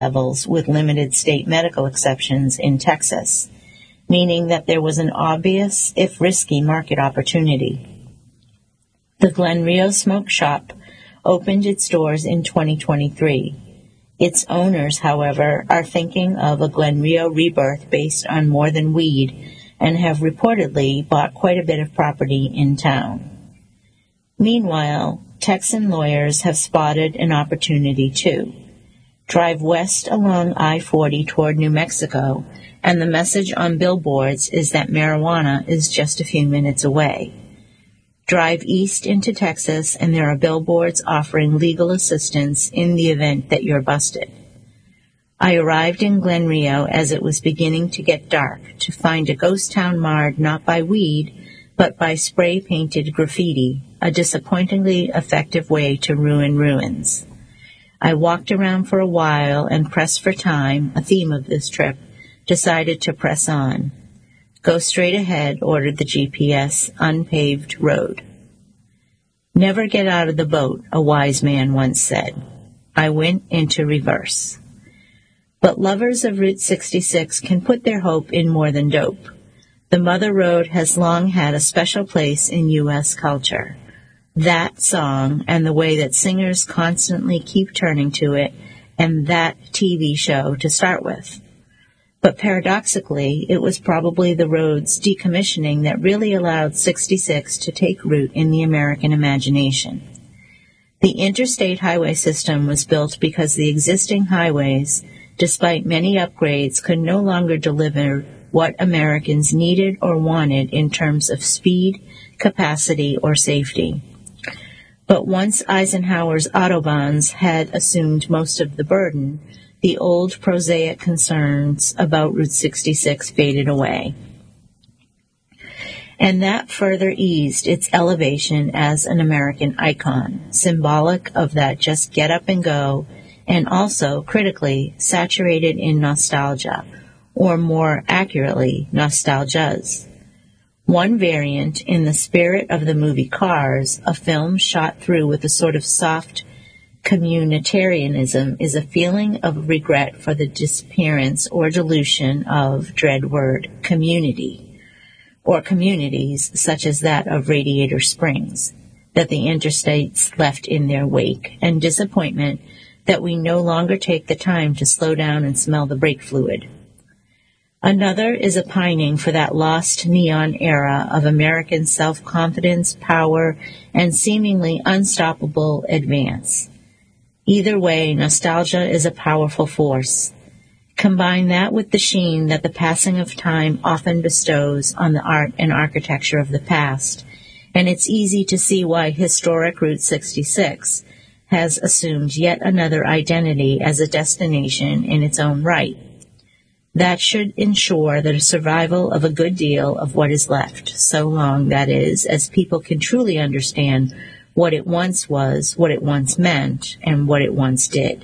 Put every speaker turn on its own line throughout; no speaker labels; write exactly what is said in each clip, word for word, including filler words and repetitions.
levels with limited state medical exceptions in Texas, meaning that there was an obvious, if risky, market opportunity. The Glen Rio Smoke Shop opened its doors in twenty twenty-three. Its owners, however, are thinking of a Glen Rio rebirth based on more than weed and have reportedly bought quite a bit of property in town. Meanwhile, Texan lawyers have spotted an opportunity too. Drive west along I forty toward New Mexico, and the message on billboards is that marijuana is just a few minutes away. Drive east into Texas, and there are billboards offering legal assistance in the event that you're busted. I arrived in Glen Rio as it was beginning to get dark to find a ghost town marred not by weed, but by spray-painted graffiti, a disappointingly effective way to ruin ruins. I walked around for a while and, pressed for time, a theme of this trip, decided to press on. Go straight ahead, ordered the G P S, unpaved road. Never get out of the boat, a wise man once said. I went into reverse. But lovers of Route sixty-six can put their hope in more than dope. The Mother Road has long had a special place in U S culture. That song and the way that singers constantly keep turning to it, and that T V show to start with. But paradoxically, it was probably the road's decommissioning that really allowed sixty-six to take root in the American imagination. The interstate highway system was built because the existing highways, despite many upgrades, could no longer deliver what Americans needed or wanted in terms of speed, capacity, or safety. But once Eisenhower's Autobahns had assumed most of the burden, the old prosaic concerns about Route sixty-six faded away. And that further eased its elevation as an American icon, symbolic of that just get up and go, and also, critically, saturated in nostalgia, or more accurately, nostalgias. One variant, in the spirit of the movie Cars, a film shot through with a sort of soft communitarianism, is a feeling of regret for the disappearance or dilution of, dread word, community, or communities such as that of Radiator Springs, that the interstates left in their wake, and disappointment that we no longer take the time to slow down and smell the brake fluid. Another is a pining for that lost neon era of American self-confidence, power, and seemingly unstoppable advance. Either way, nostalgia is a powerful force. Combine that with the sheen that the passing of time often bestows on the art and architecture of the past, and it's easy to see why historic Route sixty-six has assumed yet another identity as a destination in its own right. That should ensure the survival of a good deal of what is left, so long, that is, as people can truly understand what it once was, what it once meant, and what it once did.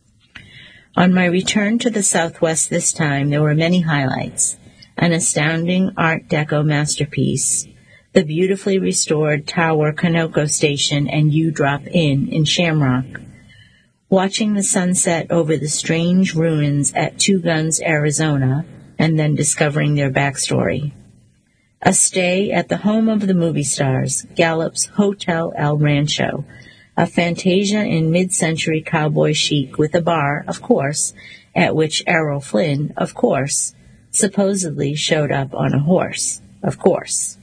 On my return to the Southwest this time, there were many highlights. An astounding Art Deco masterpiece, the beautifully restored Tower Conoco Station and U-Drop Inn in Shamrock, watching the sunset over the strange ruins at Two Guns, Arizona, and then discovering their backstory. A stay at the home of the movie stars, Gallup's Hotel El Rancho, a fantasia in mid-century cowboy chic with a bar, of course, at which Errol Flynn, of course, supposedly showed up on a horse, of course.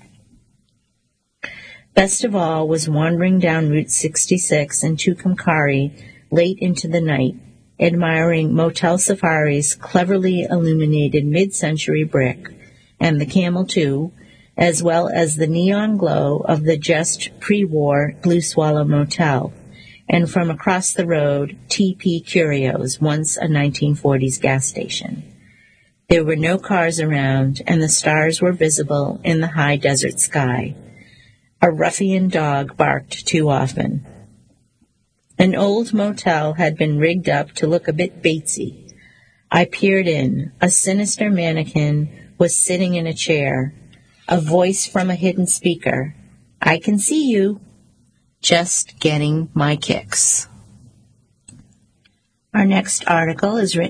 Best of all was wandering down Route sixty-six in Tucumcari late into the night, admiring Motel Safari's cleverly illuminated mid-century brick, and the Camel too, as well as the neon glow of the just pre-war Blue Swallow Motel, and from across the road, T P Curios, once a nineteen forties gas station. There were no cars around, and the stars were visible in the high desert sky. A ruffian dog barked too often. An old motel had been rigged up to look a bit Batesy. I peered in. A sinister mannequin was sitting in a chair. A voice from a hidden speaker. I can see you. Just getting my kicks. Our next article is written